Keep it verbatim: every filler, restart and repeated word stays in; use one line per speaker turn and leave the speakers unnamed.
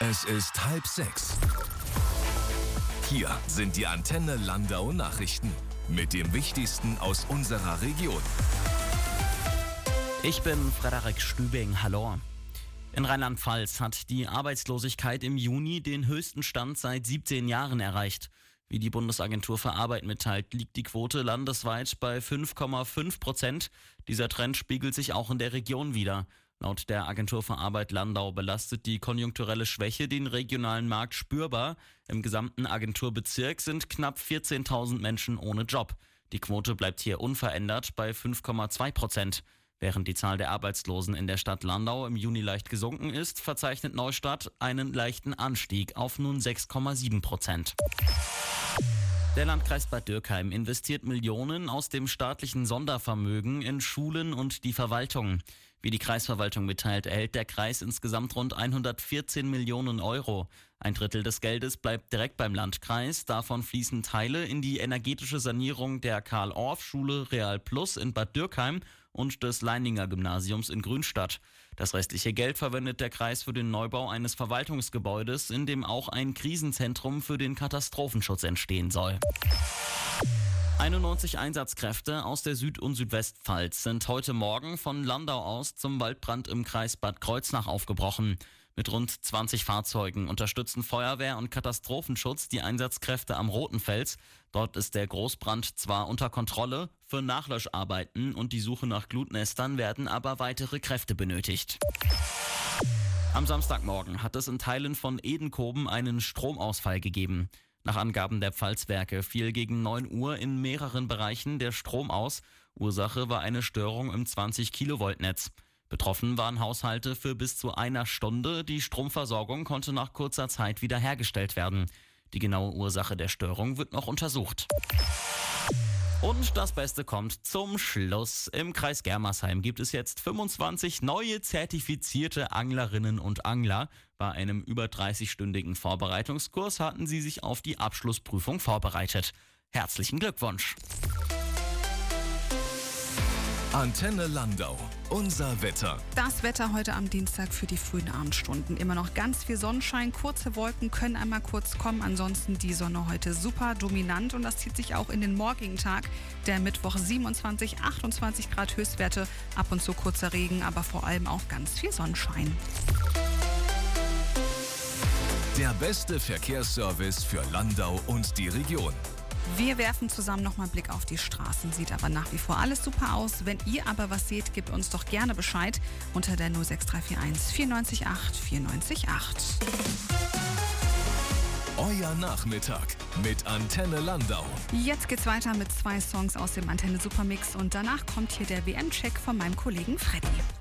Es ist halb sechs. Hier sind die Antenne Landau Nachrichten mit dem Wichtigsten aus unserer Region.
Ich bin Frederik Stübing. Hallo. In Rheinland-Pfalz hat die Arbeitslosigkeit im Juni den höchsten Stand seit siebzehn Jahren erreicht. Wie die Bundesagentur für Arbeit mitteilt, liegt die Quote landesweit bei fünf Komma fünf Prozent. Dieser Trend spiegelt sich auch in der Region wider. Laut der Agentur für Arbeit Landau belastet die konjunkturelle Schwäche den regionalen Markt spürbar. Im gesamten Agenturbezirk sind knapp vierzehntausend Menschen ohne Job. Die Quote bleibt hier unverändert bei fünf Komma zwei Prozent. Während die Zahl der Arbeitslosen in der Stadt Landau im Juni leicht gesunken ist, verzeichnet Neustadt einen leichten Anstieg auf nun sechs Komma sieben Prozent. Der Landkreis Bad Dürkheim investiert Millionen aus dem staatlichen Sondervermögen in Schulen und die Verwaltung. Wie die Kreisverwaltung mitteilt, erhält der Kreis insgesamt rund hundertvierzehn Millionen Euro. Ein Drittel des Geldes bleibt direkt beim Landkreis. Davon fließen Teile in die energetische Sanierung der Karl-Orff-Schule Real Plus in Bad Dürkheim und des Leininger Gymnasiums in Grünstadt. Das restliche Geld verwendet der Kreis für den Neubau eines Verwaltungsgebäudes, in dem auch ein Krisenzentrum für den Katastrophenschutz entstehen soll. einundneunzig Einsatzkräfte aus der Süd- und Südwestpfalz sind heute Morgen von Landau aus zum Waldbrand im Kreis Bad Kreuznach aufgebrochen. Mit rund zwanzig Fahrzeugen unterstützen Feuerwehr und Katastrophenschutz die Einsatzkräfte am Roten Fels. Dort ist der Großbrand zwar unter Kontrolle, für Nachlöscharbeiten und die Suche nach Glutnestern werden aber weitere Kräfte benötigt. Am Samstagmorgen hat es in Teilen von Edenkoben einen Stromausfall gegeben. Nach Angaben der Pfalzwerke fiel gegen neun Uhr in mehreren Bereichen der Strom aus. Ursache war eine Störung im zwanzig Kilovolt Netz. Betroffen waren Haushalte für bis zu einer Stunde. Die Stromversorgung konnte nach kurzer Zeit wiederhergestellt werden. Die genaue Ursache der Störung wird noch untersucht. Und das Beste kommt zum Schluss. Im Kreis Germersheim gibt es jetzt fünfundzwanzig neue zertifizierte Anglerinnen und Angler. Bei einem über dreißigstündigen Vorbereitungskurs hatten sie sich auf die Abschlussprüfung vorbereitet. Herzlichen Glückwunsch!
Antenne Landau. Unser Wetter.
Das Wetter heute am Dienstag für die frühen Abendstunden. Immer noch ganz viel Sonnenschein. Kurze Wolken können einmal kurz kommen. Ansonsten die Sonne heute super dominant. Und das zieht sich auch in den morgigen Tag. Der Mittwoch siebenundzwanzig, achtundzwanzig Grad Höchstwerte. Ab und zu kurzer Regen, aber vor allem auch ganz viel Sonnenschein.
Der beste Verkehrsservice für Landau und die Region.
Wir werfen zusammen nochmal einen Blick auf die Straßen, sieht aber nach wie vor alles super aus. Wenn ihr aber was seht, gebt uns doch gerne Bescheid unter der null sechs drei vier eins vier neun acht vier neun acht.
Euer Nachmittag mit Antenne Landau.
Jetzt geht's weiter mit zwei Songs aus dem Antenne Supermix und danach kommt hier der W M-Check von meinem Kollegen Freddy.